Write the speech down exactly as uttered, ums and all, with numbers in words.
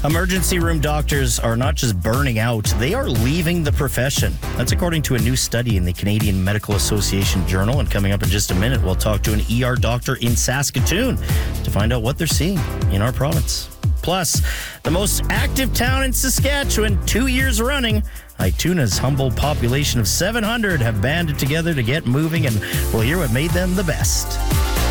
Emergency room doctors are not just burning out, they are leaving the profession. That's according to a new study in the Canadian Medical Association Journal. And coming up in just a minute, we'll talk to an E R doctor in Saskatoon to find out what they're seeing in our province. Plus, the most active town in Saskatchewan, two years running, Ituna's humble population of seven hundred have banded together to get moving, and we'll hear what made them the best.